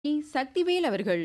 சக்திவேல் அவர்கள்.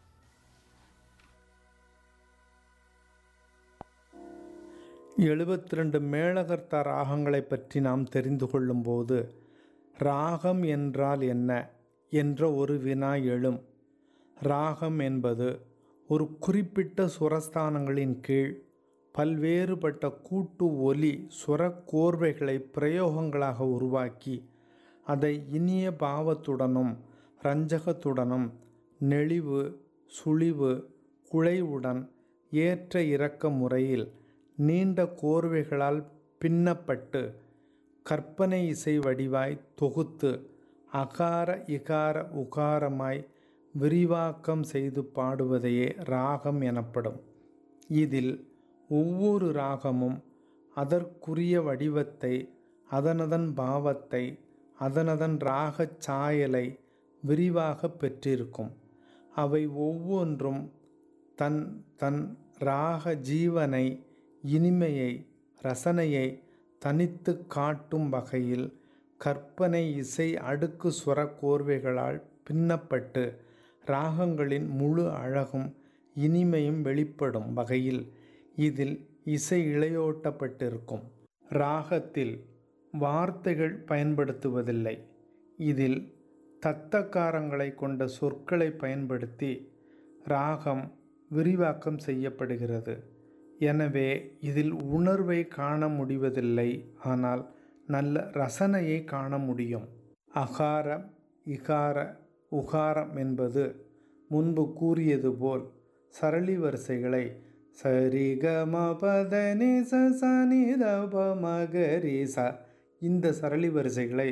72 மேளகர்த்தா ராகங்களைப் பற்றி நாம் தெரிந்து கொள்ளும்போது, ராகம் என்றால் என்ன என்ற ஒரு வினா எழும். ராகம் என்பது ஒரு குறிப்பிட்ட சுரஸ்தானங்களின் கீழ் பல்வேறுபட்ட கூட்டு ஒலி சுரக்கோர்வைகளை பிரயோகங்களாக உருவாக்கி அதை இனிய பாவத்துடனும் ரஞ்சகத்துடனும் நெளிவு சுழிவு குழைவுடன் ஏற்ற இறக்க முறையில் நீண்ட கோர்வைகளால் பின்னப்பட்டு கற்பனை இசை வடிவாய் தொகுத்து அகார இகார உகாரமாய் விரிவாக்கம் செய்து பாடுவதையே ராகம் எனப்படும். இதில் ஒவ்வொரு ராகமும் அதற்குரிய வடிவத்தை, அதனதன் பாவத்தை, அதனதன் ராகச் சாயலை விரிவாக பெற்றிருக்கும். அவை ஒவ்வொன்றும் தன் தன் ராக ஜீவனை, இனிமையை, ரசனையை தனித்து காட்டும் வகையில் கற்பனை இசை அடுக்கு சுரக்கோர்வைகளால் பின்னப்பட்டு ராகங்களின் முழு அழகும் இனிமையும் வெளிப்படும் வகையில் இதில் இசை இழையோட்டப்பட்டிருக்கும். ராகத்தில் வார்த்தைகள் பயன்படுத்துவதில்லை. இதில் தத்தக்காரங்களை கொண்ட சொற்களை பயன்படுத்தி ராகம் விரிவாக்கம் செய்யப்படுகிறது. எனவே இதில் உணர்வை காண முடிவதில்லை, ஆனால் நல்ல ரசனையை காண முடியும். அகாரம் இகார உகாரம் என்பது முன்பு கூறியது போல் சரளி வரிசைகளை சரி க ம பத நி ச ச நி த ப ம க ரி ச, இந்த சரளி வரிசைகளை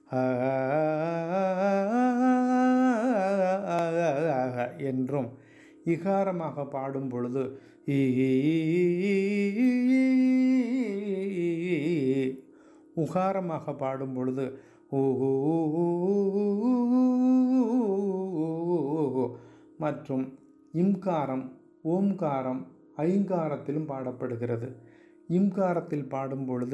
என்றும், இகாரமாக பாடும் பொழுது உகாரமாக பாடும் பொழுது மற்றும் இம்காரம் ஓம்காரம் ஐங்காரத்திலும் பாடப்படுகிறது. இம்காரத்தில் பாடும் பொழுது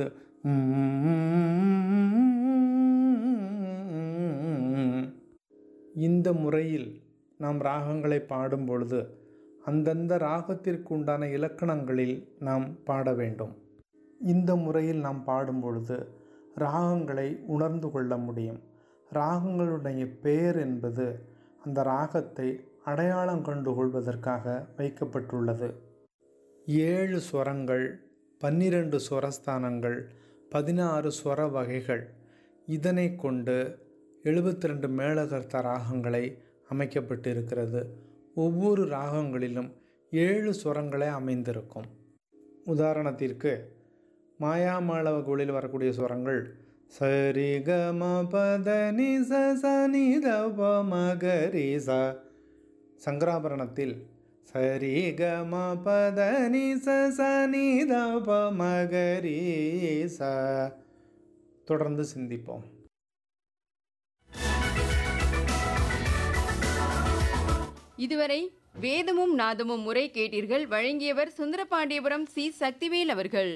இந்த முறையில் நாம் ராகங்களை பாடும் பொழுது அந்தந்த ராகத்திற்கு உண்டான இலக்கணங்களில் நாம் பாட வேண்டும். இந்த முறையில் நாம் பாடும் பொழுது ராகங்களை உணர்ந்து கொள்ள முடியும். ராகங்களுடைய பெயர் என்பது அந்த ராகத்தை அடையாளம் கண்டு கொள்வதற்காக வைக்கப்பட்டுள்ளது. 7 ஸ்வரங்கள், 12 ஸ்வரஸ்தானங்கள், 16 ஸ்வர வகைகள், இதனை கொண்டு 72 மேளகர்த்தா ராகங்களை அமைக்கப்பட்டிருக்கிறது. ஒவ்வொரு ராகங்களிலும் 7 ஸ்வரங்களே அமைந்திருக்கும். உதாரணத்திற்கு மாயாமாளவகுளில் வரக்கூடிய ஸ்வரங்கள் சரி க ம பத நி ச ச நி த ப ம க ரி ச. சங்கராபரணத்தில் சரி க ம பத நி ச ச நி த ப ம க ரி ச. தொடர்ந்து சிந்திப்போம். இதுவரை வேதமும் நாதமும் முறை கேட்டீர்கள். வழங்கியவர் சுந்தரபாண்டியபுரம் சி. சக்திவேல் அவர்கள்.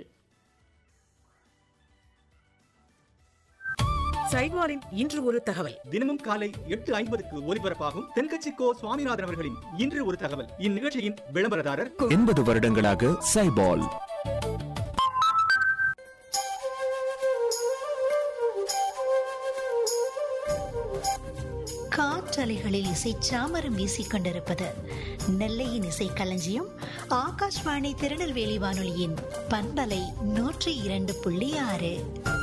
சைட்வாரின் இன்று ஒரு தகவல். தினமும் காலை 8:50க்கு ஒலிபரப்பாகும் தென்கட்சி கோ சுவாமிநாதன் அவர்களின் இன்று ஒரு தகவல். இந்நிகழ்ச்சியின் விளம்பரதாரர் 80 வருடங்களாக சைபால். காற்றலைகளில் இசை சாமரம் வீசிக் கொண்டிருப்பது நெல்லையின் இசை களஞ்சியம் ஆகாஷ்வாணி திருநெல்வேலி வானொலியின் பண்பலை 102.6.